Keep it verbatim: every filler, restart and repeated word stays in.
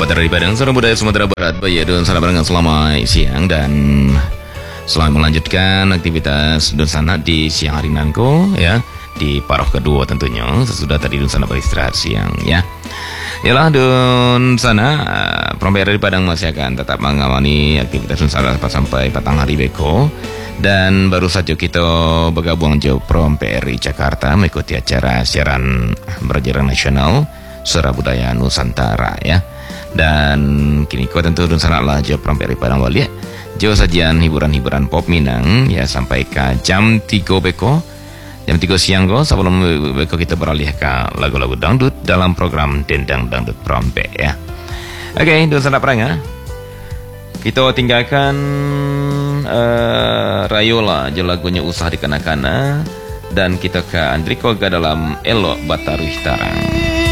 Sahabat dari Padang, Suara Budaya Sumatera Barat, Bayi dan salam barengan selamat siang dan selamat melanjutkan aktivitas Dunsana di siang hari nanko ya, di paruh kedua tentunya sesudah tadi Dunsana beristirahat siang ya. Yalah Dunsana, Promper dari Padang masih akan tetap mengamani aktivitas Dunsana sampai petang hari beko. Dan baru saja kita bergabung jauh Prom P R I Jakarta mengikuti acara siaran berjarak nasional Suara Budaya Nusantara ya. Dan kini kau tentu Dunsana lah jauh Prom P R I Padang Wali ya. Jauh sajian hiburan-hiburan pop Minang ya sampai ke jam tiga beko. Jam tiga siang kok sebelum beko kita beralih ke lagu-lagu dangdut dalam program Dendang Dangdut Prom P ya. Oke, Dunsana Pranga. Kita tinggalkan uh, Rayola je lagunya Usah Dikana-kana dan kita ke Andriko dalam Elok Bataruh Tarang.